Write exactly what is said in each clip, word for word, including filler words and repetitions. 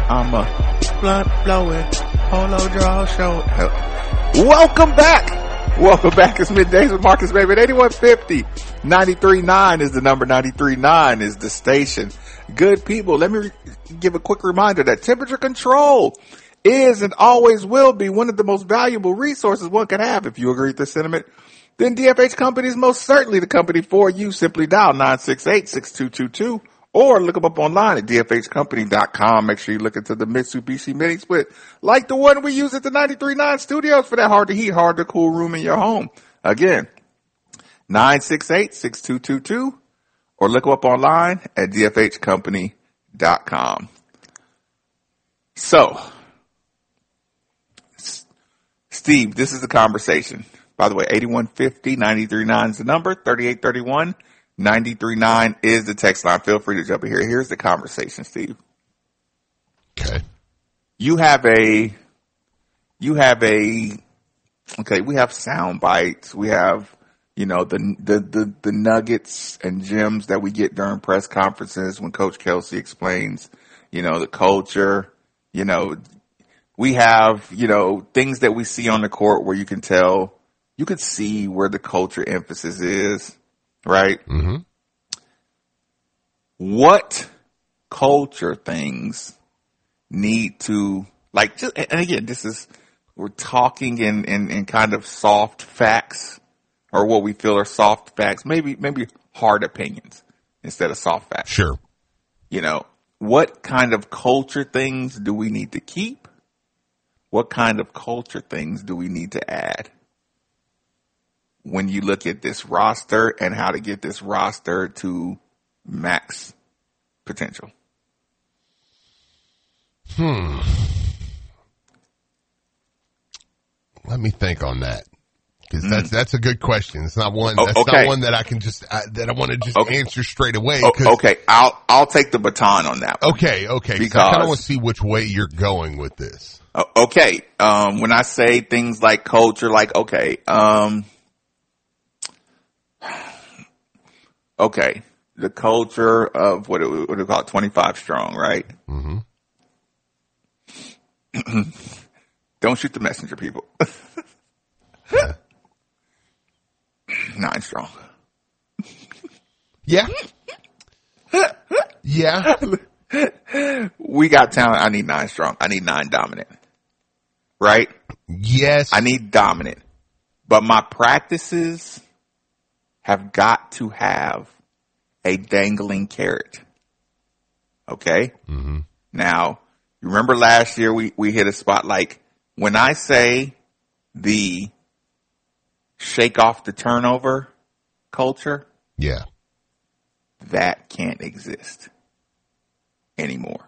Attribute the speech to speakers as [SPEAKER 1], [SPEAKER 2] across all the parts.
[SPEAKER 1] I'm a blunt blowing, polo draw show. Welcome back. Welcome back. It's Middays with Marcus Baby at eighty-one fifty. ninety-three point nine is the number. ninety-three point nine is the station. Good people, let me re- give a quick reminder that temperature control is and always will be one of the most valuable resources one can have. If you agree with this sentiment, then D F H Company is most certainly the company for you. Simply dial nine six eight, six two two two or look them up online at D F H company dot com. Make sure you look into the Mitsubishi Mini Split like the one we use at the ninety-three point nine studios for that hard to heat, hard to cool room in your home. Again, nine six eight, six two two two or look them up online at D F H company dot com. So, Steve, this is the conversation. By the way, eighty-one fifty, ninety-three point nine is the number, thirty-eight thirty-one, ninety-three point nine is the text line. Feel free to jump in here. Here's the conversation, Steve.
[SPEAKER 2] Okay.
[SPEAKER 1] You have a, you have a, okay, we have sound bites. We have, you know, the, the, the, the nuggets and gems that we get during press conferences when Coach Kelsey explains, you know, the culture, you know, we have, you know, things that we see on the court where you can tell, you can see where the culture emphasis is, right?
[SPEAKER 2] Mm-hmm.
[SPEAKER 1] What culture things need to, like, just, and again, this is, we're talking in, in, in kind of soft facts or what we feel are soft facts, maybe, maybe hard opinions instead of soft facts.
[SPEAKER 2] Sure.
[SPEAKER 1] You know, what kind of culture things do we need to keep? What kind of culture things do we need to add? When you look at this roster and how to get this roster to max potential.
[SPEAKER 2] Hmm. Let me think on that. Because that's, mm. that's a good question. It's not one, that's
[SPEAKER 1] okay.
[SPEAKER 2] not one that I can just, I, that I want to just
[SPEAKER 1] okay.
[SPEAKER 2] answer straight away.
[SPEAKER 1] Oh, okay. I'll, I'll take the baton on that one.
[SPEAKER 2] Okay. Okay.
[SPEAKER 1] Because
[SPEAKER 2] I kind of want to see which way you're going with this.
[SPEAKER 1] Uh, okay. Um, when I say things like culture, like, okay, um, okay, the culture of what do we, what do we call it? twenty-five strong, right?
[SPEAKER 2] Mm-hmm.
[SPEAKER 1] Don't shoot the messenger, people.
[SPEAKER 2] Yeah.
[SPEAKER 1] Nine strong.
[SPEAKER 2] Yeah. Yeah.
[SPEAKER 1] We got talent. I need nine strong. I need nine dominant. Right?
[SPEAKER 2] Yes.
[SPEAKER 1] I need dominant. But my practices have got to have a dangling carrot. Okay?
[SPEAKER 2] Mm-hmm.
[SPEAKER 1] Now, you remember last year we, we hit a spot like when I say the shake off the turnover culture.
[SPEAKER 2] Yeah.
[SPEAKER 1] That can't exist anymore.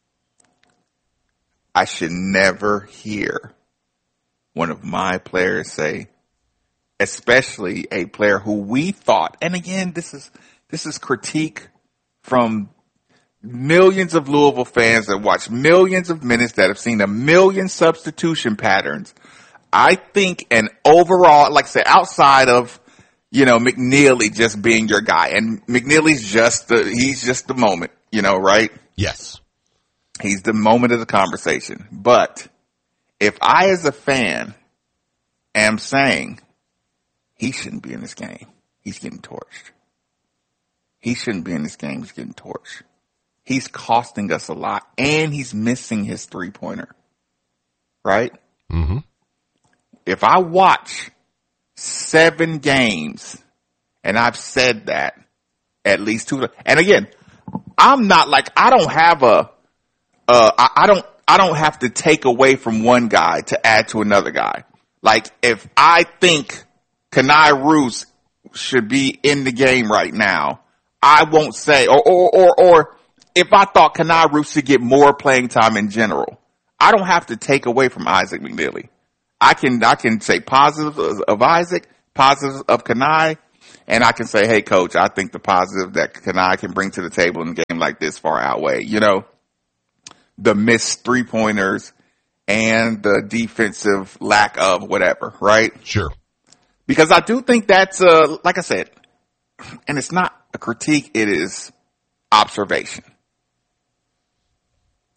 [SPEAKER 1] I should never hear one of my players say, especially a player who we thought, and again, this is, this is critique from millions of Louisville fans that watch millions of minutes, that have seen a million substitution patterns. I think an overall, like I said, outside of, you know, McNeely just being your guy, and McNeely's just the, he's just the moment, you know, right?
[SPEAKER 2] Yes.
[SPEAKER 1] He's the moment of the conversation. But if I, as a fan, am saying he shouldn't be in this game, he's getting torched. He shouldn't be in this game, he's getting torched. He's costing us a lot, and he's missing his three-pointer. Right?
[SPEAKER 2] Mm-hmm.
[SPEAKER 1] If I watch seven games, and I've said that at least two, and again, I'm not like, I don't have a, uh, I, I don't, I don't have to take away from one guy to add to another guy. Like, if I think Kenai Roos should be in the game right now, I won't say, or, or, or, or if I thought Kenai Roos should get more playing time in general, I don't have to take away from Isaac McNeely. I can, I can say positive of Isaac, positive of Kenai, and I can say, hey, coach, I think the positive that Kenai can bring to the table in a game like this far outweigh, you know, the missed three pointers and the defensive lack of whatever, right?
[SPEAKER 2] Sure.
[SPEAKER 1] Because I do think that's, uh, like I said, and it's not a critique, it is observation.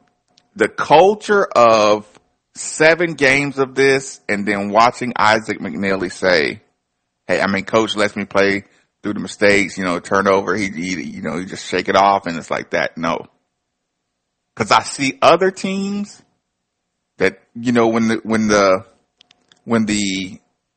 [SPEAKER 1] the culture of seven games of this and then watching Isaac McNeely say, hey, I mean, coach lets me play through the mistakes, you know, turnover, he, he you know, he just shake it off and it's like that. No. Cause I see other teams that, you know, when the, when the, when the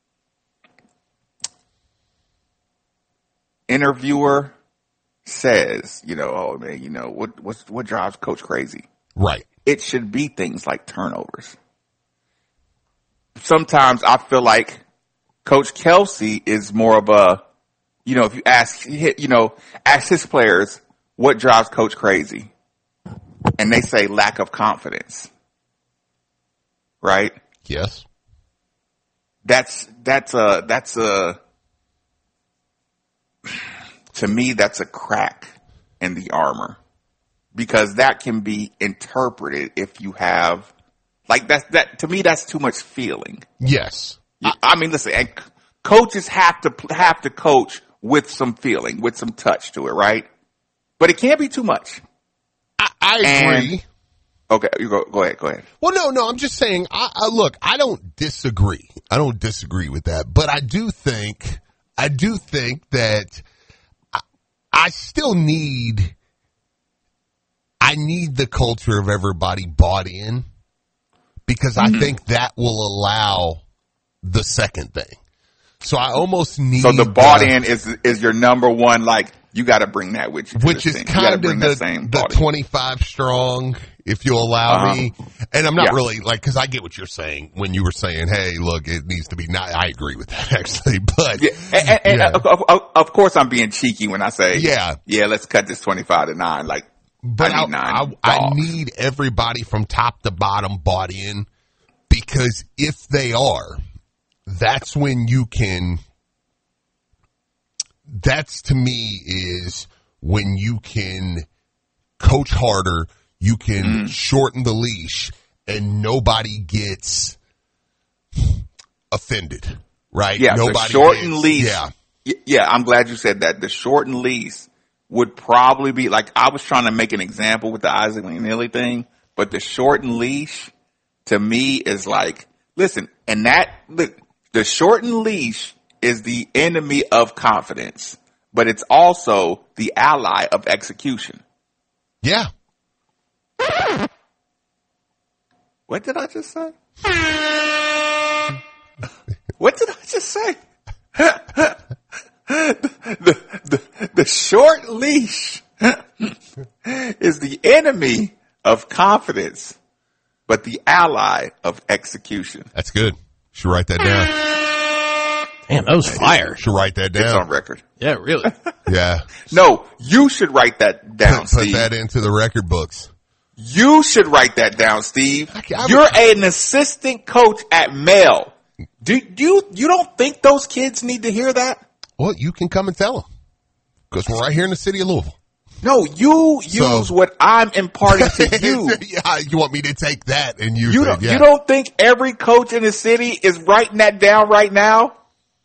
[SPEAKER 1] interviewer says, you know, oh man, you know, what, what's, what drives coach crazy?
[SPEAKER 2] Right.
[SPEAKER 1] It should be things like turnovers. Sometimes I feel like Coach Kelsey is more of a, you know, if you ask, you know, ask his players, what drives coach crazy? And they say lack of confidence. Right?
[SPEAKER 2] Yes.
[SPEAKER 1] That's, that's a, that's a, to me, that's a crack in the armor. Because that can be interpreted if you have, like that's, that, to me, that's too much feeling.
[SPEAKER 2] Yes.
[SPEAKER 1] I, I mean, listen, and coaches have to, have to coach with some feeling, with some touch to it, right? But it can't be too much.
[SPEAKER 2] I, I agree.
[SPEAKER 1] And, okay, you go, go ahead, go ahead.
[SPEAKER 2] Well, no, no, I'm just saying, I, I, look, I don't disagree. I don't disagree with that. But I do think, I do think that I, I still need, I need the culture of everybody bought in because mm-hmm. I think that will allow the second thing. So I almost need.
[SPEAKER 1] So the bought the, in is is your number one. Like you got to bring that with you,
[SPEAKER 2] which is kind of the, the twenty-five strong, if you allow uh-huh. me. And I'm not yeah. really like because I get what you're saying when you were saying, "Hey, look, it needs to be." Not, I agree with that actually, but
[SPEAKER 1] yeah. and, and, and yeah. Of, of, of course I'm being cheeky when I say,
[SPEAKER 2] "Yeah,
[SPEAKER 1] yeah, let's cut this twenty-five to nine." Like,
[SPEAKER 2] but
[SPEAKER 1] I
[SPEAKER 2] I,
[SPEAKER 1] need, nine
[SPEAKER 2] I, I need everybody from top to bottom bought in because if they are, that's when you can. That's to me is when you can coach harder, you can mm. shorten the leash, and nobody gets offended, right?
[SPEAKER 1] Yeah,
[SPEAKER 2] nobody
[SPEAKER 1] the shortened
[SPEAKER 2] gets,
[SPEAKER 1] leash.
[SPEAKER 2] Yeah.
[SPEAKER 1] Yeah, I'm glad you said that. The shortened leash would probably be, like I was trying to make an example with the Isaac McNeely thing, but the shortened leash to me is like, listen, and that, look, the shortened leash is the enemy of confidence, but it's also the ally of execution.
[SPEAKER 2] Yeah.
[SPEAKER 1] What did I just say? What did I just say? the, the, the short leash is the enemy of confidence, but the ally of execution.
[SPEAKER 2] That's good. Should write that down.
[SPEAKER 3] Man, that was fire.
[SPEAKER 2] Should write that down.
[SPEAKER 1] It's on record.
[SPEAKER 3] Yeah, really.
[SPEAKER 2] Yeah.
[SPEAKER 1] No, you should write that down,
[SPEAKER 2] put,
[SPEAKER 1] Steve.
[SPEAKER 2] Put that into the record books.
[SPEAKER 1] You should write that down, Steve.
[SPEAKER 2] I, I,
[SPEAKER 1] You're an assistant coach at Male. Do, do you, you don't think those kids need to hear that?
[SPEAKER 2] Well, you can come and tell them. Because we're right here in the city of Louisville.
[SPEAKER 1] No, you so, use what I'm imparting to you.
[SPEAKER 2] Yeah, you want me to take that and use
[SPEAKER 1] you
[SPEAKER 2] it.
[SPEAKER 1] Don't,
[SPEAKER 2] yeah.
[SPEAKER 1] You don't think every coach in the city is writing that down right now?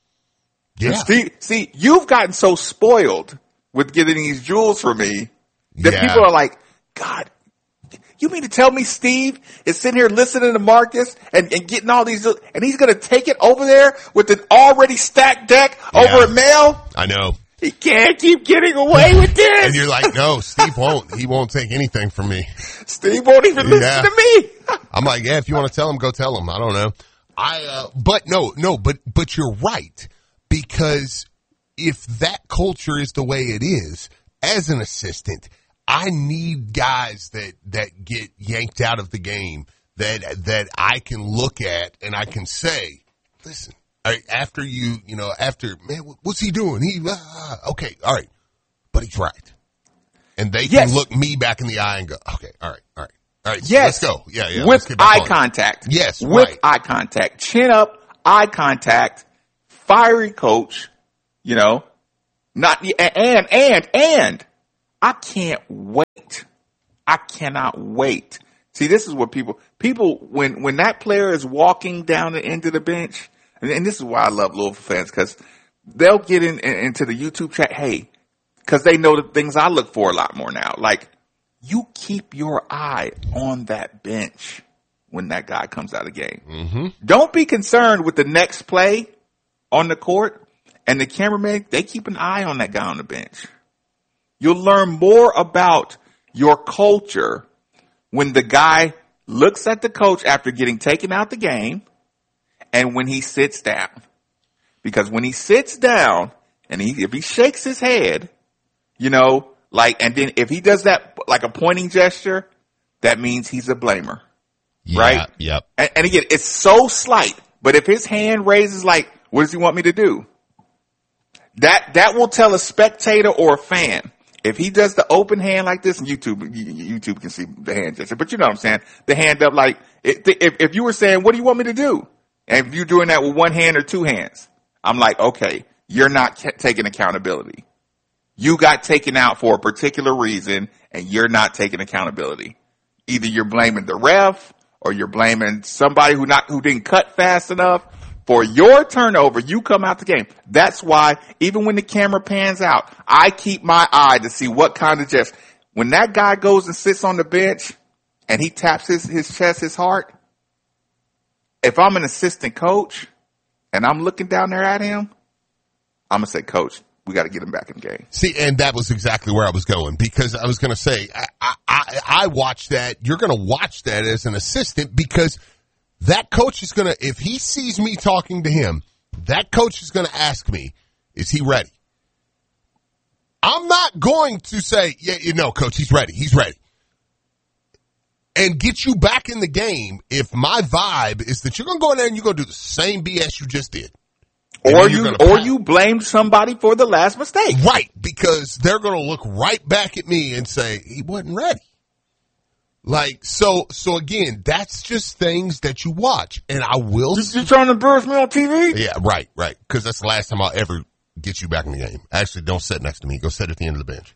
[SPEAKER 2] Yeah.
[SPEAKER 1] See, see, you've gotten so spoiled with getting these jewels from me that
[SPEAKER 2] yeah.
[SPEAKER 1] people are like, God, you mean to tell me Steve is sitting here listening to Marcus and, and getting all these, and he's going to take it over there with an already stacked deck yeah. over at Male?
[SPEAKER 2] I know.
[SPEAKER 1] He can't keep getting away with this.
[SPEAKER 2] And you're like, no, Steve won't. He won't take anything from me.
[SPEAKER 1] Steve won't even listen
[SPEAKER 2] yeah.
[SPEAKER 1] to me.
[SPEAKER 2] I'm like, yeah, if you want to tell him, go tell him. I don't know. I, uh, but no, no, but, but you're right. Because if that culture is the way it is, as an assistant, I need guys that, that get yanked out of the game, that, that I can look at and I can say, listen, all right, after you, you know, after, man, what's he doing? He, uh, okay, all right, but he's right. And they
[SPEAKER 1] yes.
[SPEAKER 2] can look me back in the eye and go, okay, all right, all right, all right,
[SPEAKER 1] yes.
[SPEAKER 2] let's go. Yeah, yeah.
[SPEAKER 1] With eye contact.
[SPEAKER 2] Yes,
[SPEAKER 1] With
[SPEAKER 2] right.
[SPEAKER 1] eye contact. Chin up, eye contact. Fiery coach, you know, not, and, and, and, I can't wait. I cannot wait. See, this is what people, people, when, when that player is walking down the end of the bench, and, and this is why I love Louisville fans, because they'll get in, in, into the YouTube chat, hey, because they know the things I look for a lot more now. Like, you keep your eye on that bench when that guy comes out of the game.
[SPEAKER 2] Mm-hmm.
[SPEAKER 1] Don't be concerned with the next play on the court, and the cameraman, they keep an eye on that guy on the bench. You'll learn more about your culture when the guy looks at the coach after getting taken out the game and when he sits down. Because when he sits down and he, if he shakes his head, you know, like, and then if he does that, like a pointing gesture, that means he's a blamer.
[SPEAKER 2] Yeah,
[SPEAKER 1] right?
[SPEAKER 2] Yep.
[SPEAKER 1] And, and again, it's so slight, but if his hand raises like, what does he want me to do? That, that will tell a spectator or a fan. If he does the open hand like this, and YouTube, YouTube can see the hand gesture, but you know what I'm saying? The hand up like, if, if you were saying, what do you want me to do? And if you're doing that with one hand or two hands, I'm like, okay, you're not ca- taking accountability. You got taken out for a particular reason and you're not taking accountability. Either you're blaming the ref or you're blaming somebody who not, who didn't cut fast enough. For your turnover, you come out the game. That's why even when the camera pans out, I keep my eye to see what kind of gesture. When that guy goes and sits on the bench and he taps his, his chest, his heart, if I'm an assistant coach and I'm looking down there at him, I'm going to say, Coach, we got to get him back in the game.
[SPEAKER 2] See, and that was exactly where I was going, because I was going to say, I, I, I, I watch that. You're going to watch that as an assistant, because that coach is going to, if he sees me talking to him, that coach is going to ask me, is he ready? I'm not going to say, yeah, you know, coach, he's ready. He's ready. And get you back in the game if my vibe is that you're going to go in there and you're going to do the same B S you just did.
[SPEAKER 1] Or you, or you blamed somebody for the last mistake.
[SPEAKER 2] Right, because they're going to look right back at me and say, he wasn't ready. Like, so, so again, that's just things that you watch. And I will.
[SPEAKER 1] You're trying to embarrass me on T V?
[SPEAKER 2] Yeah, right, right. Because that's the last time I'll ever get you back in the game. Actually, don't sit next to me. Go sit at the end of the bench.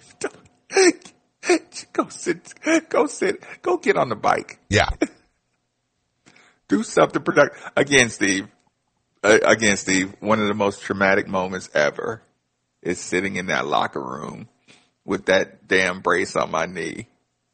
[SPEAKER 1] Go sit, go sit, go get on the bike.
[SPEAKER 2] Yeah.
[SPEAKER 1] Do something productive. Again, Steve, uh, again, Steve, one of the most traumatic moments ever is sitting in that locker room with that damn brace on my knee.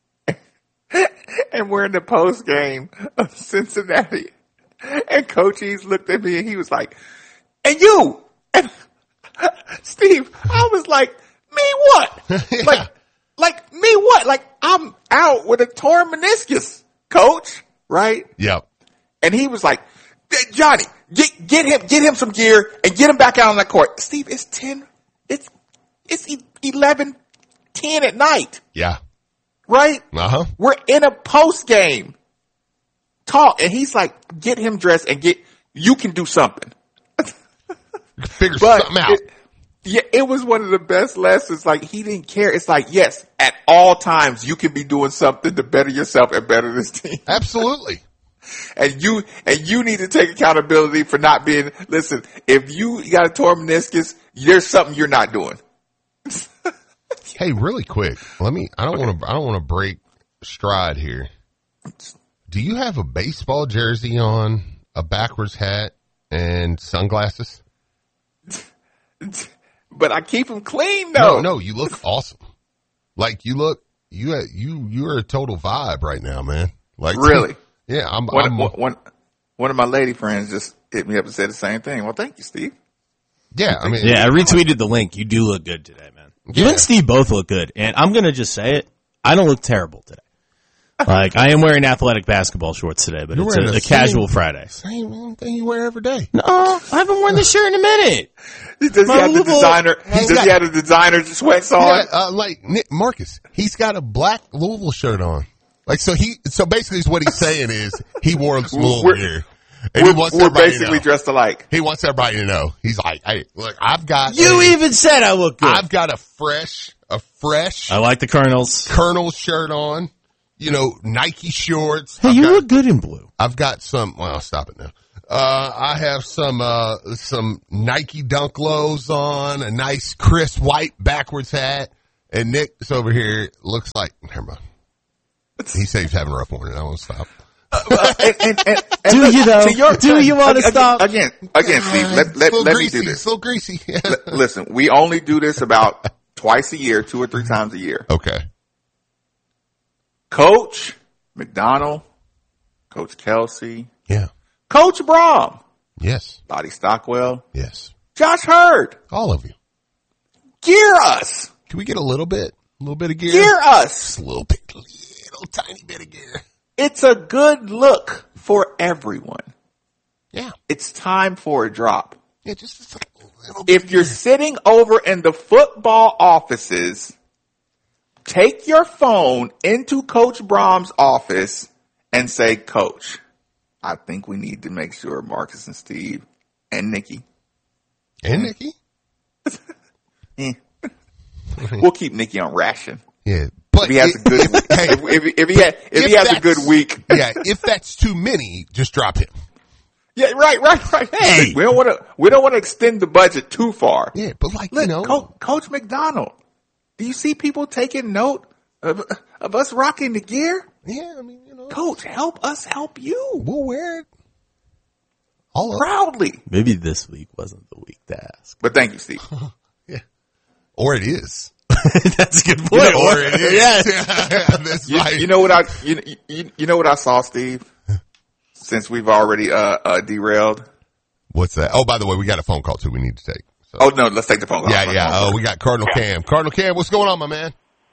[SPEAKER 1] And we're in the post game of Cincinnati. And Coach Eves looked at me and he was like, and you, and Steve, I was like, me what?
[SPEAKER 2] Yeah.
[SPEAKER 1] Like, like me what? Like I'm out with a torn meniscus, Coach, right?
[SPEAKER 2] Yep.
[SPEAKER 1] And he was like, Johnny, get, get him, get him some gear and get him back out on that court. Steve, it's ten, it's, it's eleven ten at night.
[SPEAKER 2] Yeah.
[SPEAKER 1] Right?
[SPEAKER 2] Uh-huh.
[SPEAKER 1] We're in a post game talk, and he's like, get him dressed and get, you can do something.
[SPEAKER 2] Figure
[SPEAKER 1] But
[SPEAKER 2] something out.
[SPEAKER 1] It, yeah, it was one of the best lessons. Like, he didn't care. It's like, yes, at all times, you can be doing something to better yourself and better this team.
[SPEAKER 2] Absolutely.
[SPEAKER 1] And you, and you need to take accountability for not being, listen, if you got a torn meniscus, there's something you're not doing.
[SPEAKER 2] Hey, really quick, let me, I don't want to, I don't want to break stride here. Do you have a baseball jersey on, a backwards hat, and sunglasses?
[SPEAKER 1] But I keep them clean though.
[SPEAKER 2] No, no, you look awesome. Like you look, you, you, you're a total vibe right now, man. Like,
[SPEAKER 1] really?
[SPEAKER 2] Yeah, I'm,
[SPEAKER 1] one,
[SPEAKER 2] I'm
[SPEAKER 1] one, one of my lady friends just hit me up and said the same thing. Well, thank you, Steve.
[SPEAKER 2] Yeah, I mean,
[SPEAKER 3] Yeah, I retweeted the link. You do look good today, man. You
[SPEAKER 2] Yeah.
[SPEAKER 3] and Steve both look good. And I'm going to just say it. I don't look terrible today. Like, I am wearing athletic basketball shorts today, but
[SPEAKER 2] You're
[SPEAKER 3] it's
[SPEAKER 2] wearing
[SPEAKER 3] a,
[SPEAKER 2] the
[SPEAKER 3] a casual
[SPEAKER 2] same-
[SPEAKER 3] Friday.
[SPEAKER 2] same thing you wear every day.
[SPEAKER 3] No, I haven't worn this shirt in a minute.
[SPEAKER 1] Does he
[SPEAKER 3] My
[SPEAKER 1] have the
[SPEAKER 3] little-
[SPEAKER 1] designer?
[SPEAKER 2] He's
[SPEAKER 1] Does
[SPEAKER 2] got-
[SPEAKER 1] he have the designer sweats on?
[SPEAKER 2] Yeah, uh, like Nick Marcus, he's got a black Louisville shirt on. Like, so he, so basically what he's saying is he wore some Louisville
[SPEAKER 1] We're-
[SPEAKER 2] gear. And he
[SPEAKER 1] We're,
[SPEAKER 2] wants
[SPEAKER 1] we're
[SPEAKER 2] everybody to
[SPEAKER 1] basically
[SPEAKER 2] know.
[SPEAKER 1] dressed alike.
[SPEAKER 2] He wants everybody to know. He's like, hey, look, I've got,
[SPEAKER 3] You
[SPEAKER 2] a,
[SPEAKER 3] even said I look good.
[SPEAKER 2] I've got a fresh, a fresh
[SPEAKER 3] I like the Colonels.
[SPEAKER 2] Colonel shirt on, you know, Nike shorts.
[SPEAKER 3] Hey,
[SPEAKER 2] I've
[SPEAKER 3] you
[SPEAKER 2] got,
[SPEAKER 3] look good in blue.
[SPEAKER 2] I've got some, well, stop it now. Uh, I have some, uh, some Nike Dunk Lows on, a nice Chris White backwards hat, and Nick's over here looks like, never mind. He said he's having a rough morning. I won't stop.
[SPEAKER 1] Uh, and, and, and, and
[SPEAKER 3] Do
[SPEAKER 1] look,
[SPEAKER 3] you though?
[SPEAKER 1] to your-
[SPEAKER 3] Do you want to
[SPEAKER 1] again,
[SPEAKER 3] stop?
[SPEAKER 1] Again, again, Steve, let,
[SPEAKER 2] It's a
[SPEAKER 1] let,
[SPEAKER 2] little
[SPEAKER 1] let me
[SPEAKER 2] greasy.
[SPEAKER 1] do this.
[SPEAKER 2] It's a little greasy.
[SPEAKER 1] L- Listen, we only do this about twice a year, two or three times a year.
[SPEAKER 2] Okay.
[SPEAKER 1] Coach McDonald, Coach Kelsey,
[SPEAKER 2] Yeah.
[SPEAKER 1] Coach Brom,
[SPEAKER 2] Yes.
[SPEAKER 1] Lottie Stockwell,
[SPEAKER 2] Yes.
[SPEAKER 1] Josh Hurd.
[SPEAKER 2] All of you.
[SPEAKER 1] Gear us.
[SPEAKER 2] Can we get a little bit? A little bit of gear?
[SPEAKER 1] Gear us.
[SPEAKER 2] Just a little bit. Little tiny bit of gear.
[SPEAKER 1] It's a good look for everyone.
[SPEAKER 2] Yeah.
[SPEAKER 1] It's time for a drop.
[SPEAKER 2] Yeah, just, just a little bit.
[SPEAKER 1] If you're sitting over in the football offices, take your phone into Coach Brom's office and say, Coach, I think we need to make sure Marcus and Steve and Nikki.
[SPEAKER 2] And Nikki?
[SPEAKER 1] Eh. We'll keep Nikki on ration.
[SPEAKER 2] Yeah. But
[SPEAKER 1] If he has
[SPEAKER 2] it-
[SPEAKER 1] a good
[SPEAKER 2] if- hey,
[SPEAKER 1] if, if, if he, ha- if
[SPEAKER 2] if
[SPEAKER 1] he has a
[SPEAKER 2] that's-
[SPEAKER 1] good week.
[SPEAKER 2] yeah, if that's too many, just drop him.
[SPEAKER 1] Yeah, right, right, right. Hey, we don't want to, we don't want to extend the budget too far.
[SPEAKER 2] Yeah, but like,
[SPEAKER 1] Look,
[SPEAKER 2] you know.
[SPEAKER 1] Co- Coach McDonald, do you see people taking note of, of us rocking the gear?
[SPEAKER 2] Yeah, I mean, you know.
[SPEAKER 1] Coach, help us help you
[SPEAKER 2] We'll wear it. All up.
[SPEAKER 1] proudly.
[SPEAKER 3] Maybe this week wasn't the week to ask.
[SPEAKER 1] But thank you, Steve.
[SPEAKER 2] Yeah. Or it is.
[SPEAKER 3] That's a good point.
[SPEAKER 2] Or it is.
[SPEAKER 3] Yes.
[SPEAKER 2] That's
[SPEAKER 1] You,
[SPEAKER 2] right.
[SPEAKER 1] you know what I, you, you, you know what I saw, Steve? Since we've already, uh, uh, derailed.
[SPEAKER 2] What's that? Oh, by the way, we got a phone call too we need to take. So.
[SPEAKER 1] Oh, no, let's take the phone call.
[SPEAKER 2] yeah, yeah. Oh, we got Cardinal Cam. Cardinal Cam, what's going on, my man?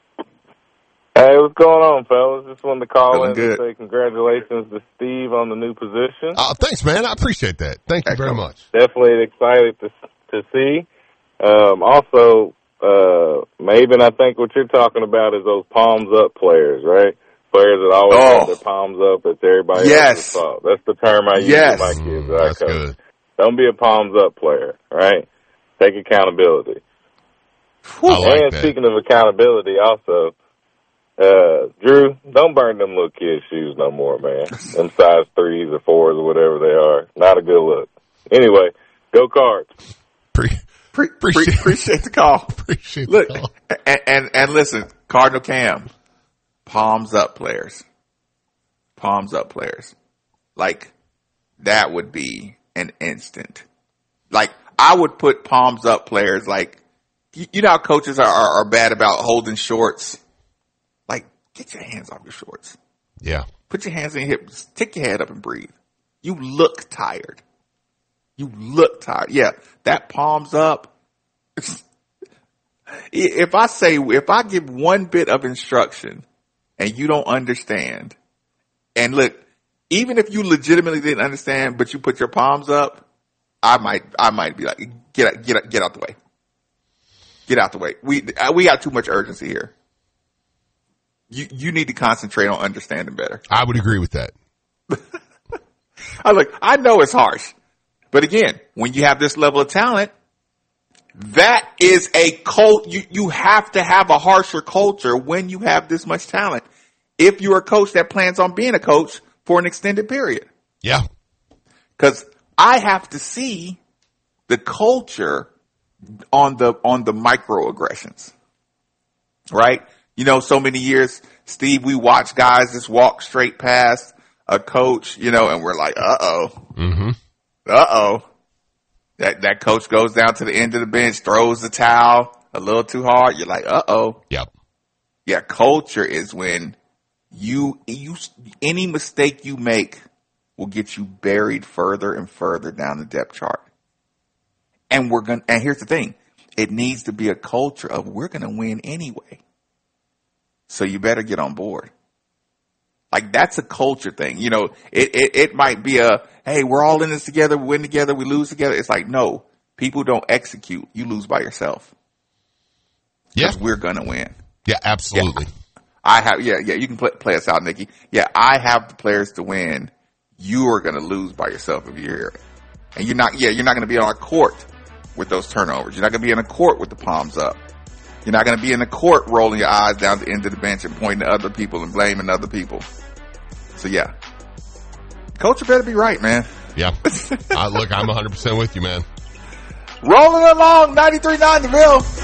[SPEAKER 4] Hey, what's going on, fellas? Just wanted to call
[SPEAKER 1] Feeling
[SPEAKER 4] in
[SPEAKER 1] good.
[SPEAKER 4] and say congratulations to Steve on the new position.
[SPEAKER 2] Oh, thanks, man. I appreciate that. Thank you very
[SPEAKER 1] Excellent.
[SPEAKER 2] much.
[SPEAKER 4] Definitely excited to to see. Um, also, uh, Maven, I think what you're talking about is those palms up players, right? Players that always
[SPEAKER 1] Oh.
[SPEAKER 4] have their palms up. It's everybody
[SPEAKER 1] Yes.
[SPEAKER 4] else's fault. That's the term I use
[SPEAKER 1] Yes.
[SPEAKER 4] with my kids.
[SPEAKER 2] Mm,
[SPEAKER 4] that I
[SPEAKER 2] that's
[SPEAKER 4] coach.
[SPEAKER 2] good.
[SPEAKER 4] Don't be a palms up player, right? Take accountability.
[SPEAKER 2] I like
[SPEAKER 4] and
[SPEAKER 2] that.
[SPEAKER 4] speaking of accountability, also, uh, Drew, don't burn them little kids' shoes no more, man. Them size threes or fours or whatever they are. Not a good look. Anyway, go Cards.
[SPEAKER 2] Pre-
[SPEAKER 1] Pre- pre-
[SPEAKER 2] Appreciate-
[SPEAKER 1] appreciate the call.
[SPEAKER 2] appreciate
[SPEAKER 1] Look,
[SPEAKER 2] the call.
[SPEAKER 1] and, and, and listen, Cardinal Cam, palms up players. Palms up players. Like, that would be an instant. Like, I would put palms up players like, you, you know how coaches are, are, are bad about holding shorts? Like, get your hands off your shorts.
[SPEAKER 2] Yeah.
[SPEAKER 1] Put your hands in your hips. Stick your head up and breathe. You look tired. You look tired. Yeah, that palms up. If I say, if I give one bit of instruction and you don't understand, and look, even if you legitimately didn't understand, but you put your palms up, I might, I might be like, get out, get out, get out the way. Get out the way. We, we got too much urgency here. You, you need to concentrate on understanding better.
[SPEAKER 2] I would agree with that.
[SPEAKER 1] I look, I know it's harsh, but again, when you have this level of talent, that is a cult. You, you have to have a harsher culture when you have this much talent. If you're a coach that plans on being a coach for an extended period,
[SPEAKER 2] Yeah.
[SPEAKER 1] because I have to see the culture on the, on the microaggressions, right? You know, so many years, Steve, we watch guys just walk straight past a coach, you know, and we're like, uh-oh,
[SPEAKER 2] Mm-hmm.
[SPEAKER 1] uh-oh. That, that coach goes down to the end of the bench, throws the towel a little too hard. You're like, uh-oh.
[SPEAKER 2] Yep.
[SPEAKER 1] Yeah, culture is when you, you, any mistake you make will get you buried further and further down the depth chart. And we're going to, and here's the thing. It needs to be a culture of we're going to win anyway. So you better get on board. Like that's a culture thing. You know, it, it, it might be a, hey, we're all in this together. We win together. We lose together. It's like, no, people don't execute. You lose by yourself.
[SPEAKER 2] Yeah.
[SPEAKER 1] Because we're going to win.
[SPEAKER 2] Yeah, absolutely.
[SPEAKER 1] I have, yeah, yeah, you can play, play us out, Nikki. Yeah, I have the players to win. You are going to lose by yourself if you're here. And you're not, yeah, you're not going to be on a court with those turnovers. You're not going to be in a court with the palms up. You're not going to be in the court rolling your eyes down the end of the bench and pointing to other people and blaming other people. So yeah, culture better be right, man.
[SPEAKER 2] Yeah. uh, look, I'm one hundred percent with you, man.
[SPEAKER 1] Rolling along, ninety-three point nine The Ville.